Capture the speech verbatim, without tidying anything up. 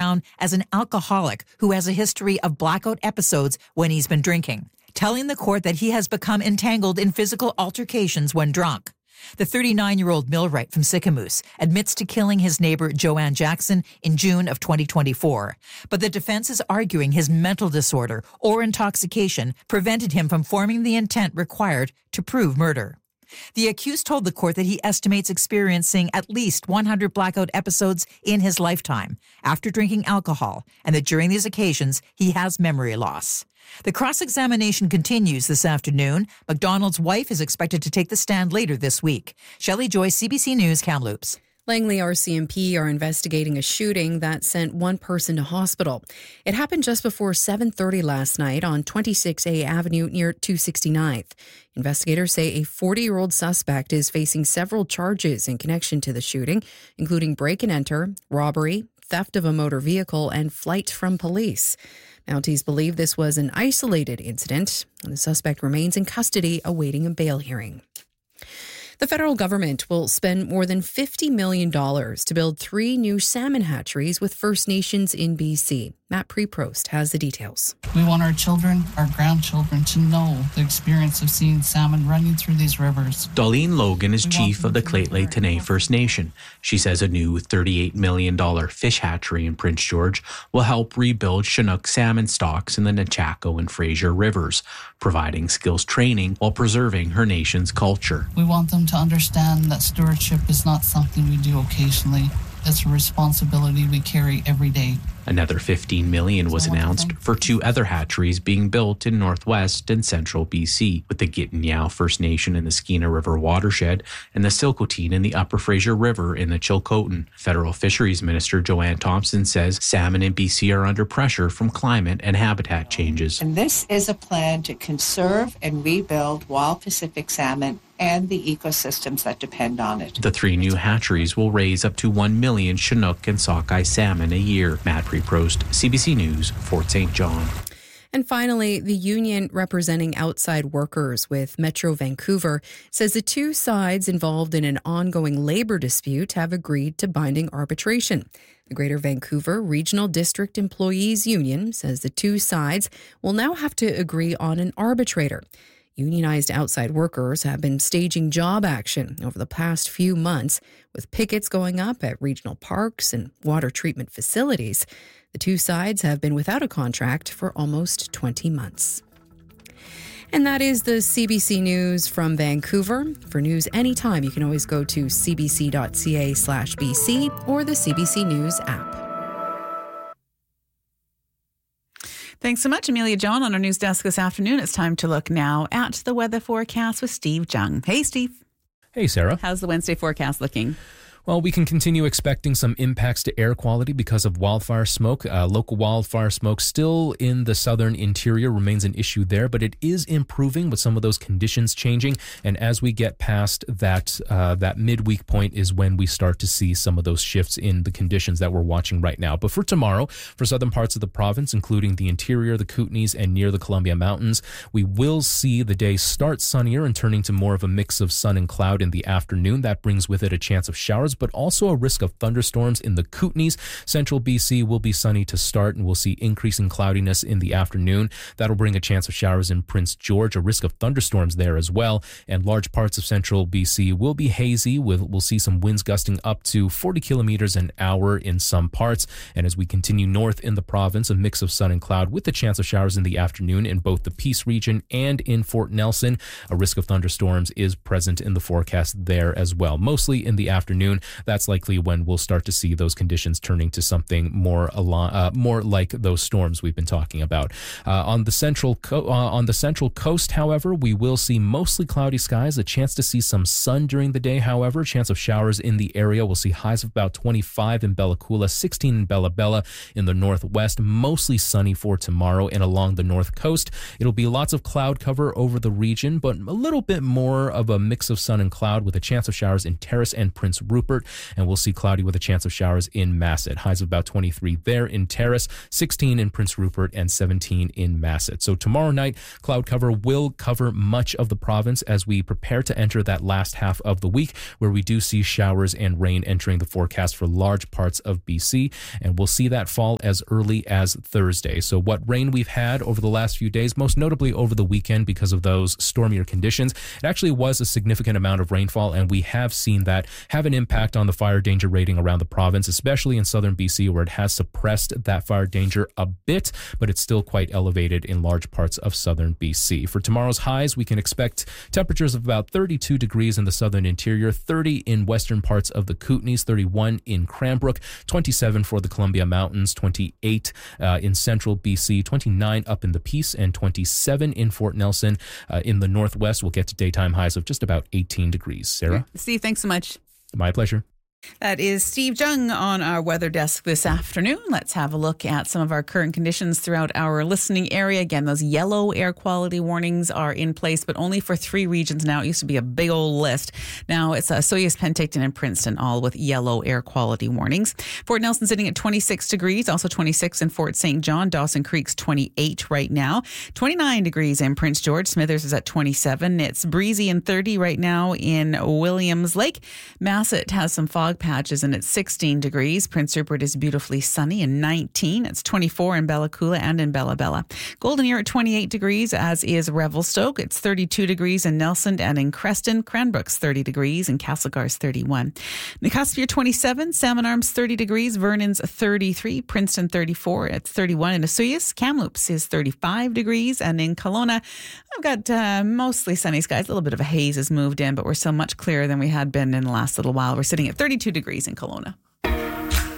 down as an alcoholic who has a history of blackout episodes when he's been drinking, telling the court that he has become entangled in physical altercations when drunk. The thirty-nine-year-old millwright from Sicamous admits to killing his neighbor Joanne Jackson in June of twenty twenty-four, but the defense is arguing his mental disorder or intoxication prevented him from forming the intent required to prove murder. The accused told the court that he estimates experiencing at least one hundred blackout episodes in his lifetime after drinking alcohol, and that during these occasions he has memory loss. The cross-examination continues this afternoon. McDonald's wife is expected to take the stand later this week. Shelley Joyce, C B C News, Kamloops. Langley R C M P are investigating a shooting that sent one person to hospital. It happened just before seven thirty last night on twenty-six A Avenue near two sixty-ninth. Investigators say a forty-year-old suspect is facing several charges in connection to the shooting, including break and enter, robbery, theft of a motor vehicle, and flight from police. Mounties believe this was an isolated incident, and the suspect remains in custody awaiting a bail hearing. The federal government will spend more than fifty million dollars to build three new salmon hatcheries with First Nations in B C. Matt Preprost has the details. We want our children, our grandchildren, to know the experience of seeing salmon running through these rivers. Darlene Logan is chief of the Lheidli T'enneh First Nation. She says a new thirty-eight million dollars fish hatchery in Prince George will help rebuild Chinook salmon stocks in the Nechako and Fraser rivers, providing skills training while preserving her nation's culture. We want them to understand that stewardship is not something we do occasionally. It's a responsibility we carry every day. Another fifteen million dollars was announced for two other hatcheries being built in northwest and central B C, with the Gittanyao First Nation in the Skeena River watershed and the Silcotin in the Upper Fraser River in the Chilcotin. Federal Fisheries Minister Joanne Thompson says salmon in B C are under pressure from climate and habitat changes. And this is a plan to conserve and rebuild wild Pacific salmon and the ecosystems that depend on it. The three new hatcheries will raise up to one million Chinook and sockeye salmon a year. Matt Preprost, C B C News, Fort Saint John. And finally, the union representing outside workers with Metro Vancouver says the two sides involved in an ongoing labor dispute have agreed to binding arbitration. The Greater Vancouver Regional District Employees Union says the two sides will now have to agree on an arbitrator. Unionized outside workers have been staging job action over the past few months, with pickets going up at regional parks and water treatment facilities. The two sides have been without a contract for almost twenty months. And that is the C B C News from Vancouver. For news anytime, you can always go to cbc.ca slash BC or the C B C News app. Thanks so much, Amelia John, on our news desk this afternoon. It's time to look now at the weather forecast with Steve Jung. Hey, Steve. Hey, Sarah. How's the Wednesday forecast looking? Well, we can continue expecting some impacts to air quality because of wildfire smoke. Uh, local wildfire smoke still in the southern interior remains an issue there, but it is improving with some of those conditions changing. And as we get past that uh, that midweek point is when we start to see some of those shifts in the conditions that we're watching right now. But for tomorrow, for southern parts of the province, including the interior, the Kootenays, and near the Columbia Mountains, we will see the day start sunnier and turning to more of a mix of sun and cloud in the afternoon. That brings with it a chance of showers, but also a risk of thunderstorms in the Kootenays. Central B C will be sunny to start, and we'll see increasing cloudiness in the afternoon. That'll bring a chance of showers in Prince George, a risk of thunderstorms there as well. And large parts of central B C will be hazy. With, we'll see some winds gusting up to forty kilometers an hour in some parts. And as we continue north in the province, a mix of sun and cloud with a chance of showers in the afternoon in both the Peace region and in Fort Nelson. A risk of thunderstorms is present in the forecast there as well. Mostly in the afternoon. That's likely when we'll start to see those conditions turning to something more along, uh, more like those storms we've been talking about. Uh, on the central co- uh, on the central coast, however, we will see mostly cloudy skies. A chance to see some sun during the day, however. Chance of showers in the area. We'll see highs of about twenty-five in Bella Coola, sixteen in Bella Bella in the northwest. Mostly sunny for tomorrow and along the north coast. It'll be lots of cloud cover over the region, but a little bit more of a mix of sun and cloud with a chance of showers in Terrace and Prince Rupert. Rupert, and we'll see cloudy with a chance of showers in Masset. Highs of about twenty-three there in Terrace, sixteen in Prince Rupert, and seventeen in Masset. So tomorrow night, cloud cover will cover much of the province as we prepare to enter that last half of the week, where we do see showers and rain entering the forecast for large parts of B C, and we'll see that fall as early as Thursday. So what rain we've had over the last few days, most notably over the weekend because of those stormier conditions, it actually was a significant amount of rainfall, and we have seen that have an impact on the fire danger rating around the province, especially in southern B C, where it has suppressed that fire danger a bit, but it's still quite elevated in large parts of southern B C. For tomorrow's highs, we can expect temperatures of about thirty-two degrees in the southern interior, thirty in western parts of the Kootenays, thirty-one in Cranbrook, twenty-seven for the Columbia Mountains, twenty-eight uh, in central B C, twenty-nine up in the Peace, and twenty-seven in Fort Nelson. Uh, in the northwest, we'll get to daytime highs of just about eighteen degrees. Sarah? Steve, thanks so much. My pleasure. That is Steve Jung on our weather desk this afternoon. Let's have a look at some of our current conditions throughout our listening area. Again, those yellow air quality warnings are in place, but only for three regions now. It used to be a big old list. Now it's uh, Soyuz, Penticton, and Princeton, all with yellow air quality warnings. Fort Nelson sitting at twenty-six degrees, also twenty-six in Fort Saint John. Dawson Creek's twenty-eight right now. twenty-nine degrees in Prince George. Smithers is at twenty-seven. It's breezy and thirty right now in Williams Lake. Masset has some fog patches and it's sixteen degrees. Prince Rupert is beautifully sunny and nineteen. It's twenty-four in Bella Coola and in Bella Bella. Golden Ear at twenty-eight degrees, as is Revelstoke. It's thirty-two degrees in Nelson and in Creston. Cranbrook's thirty degrees and Castlegar's thirty-one. Nicosia twenty-seven, Salmon Arms thirty degrees, Vernon's thirty-three, Princeton thirty-four, it's thirty-one in Osoyoos. Kamloops is thirty-five degrees, and in Kelowna, I've got uh, mostly sunny skies. A little bit of a haze has moved in, but we're still much clearer than we had been in the last little while. We're sitting at thirty-two degrees in Kelowna.